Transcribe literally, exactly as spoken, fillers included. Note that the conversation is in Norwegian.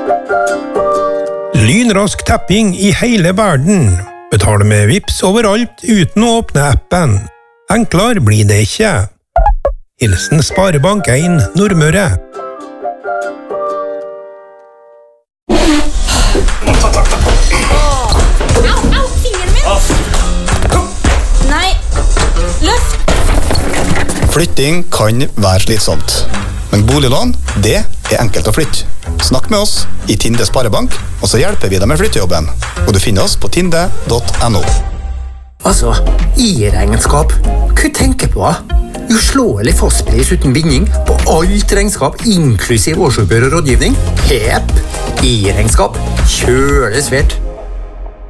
Lynrask tapping i hele verden. Betale med Vips overalt uten å åpne appen. Enklere blir det ikke. Hilsen Sparebank en Nordmøre. Au, au, fingeren min! Nei, løft! Flytting kan være slitsomt. Men boliglån, det er enkelt å flytte. Snakk med oss i Tinde Sparebank, og så hjelper vi deg med flyttejobben. Og du finner oss på tinde punktum no. Altså, i-regnskap. Hva tenker på? Uslåelig fastpris uten binding på alt regnskap, inklusiv årsoppgjør og rådgivning. Hep! I-regnskap. Kjøle svært.